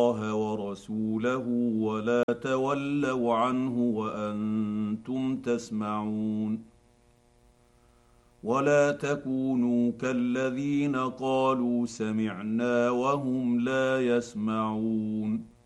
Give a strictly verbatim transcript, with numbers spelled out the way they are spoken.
الله ورسوله ولا تولوا عنه وانتم تسمعون ولا تكونوا كالذين قالوا سمعنا وهم لا يسمعون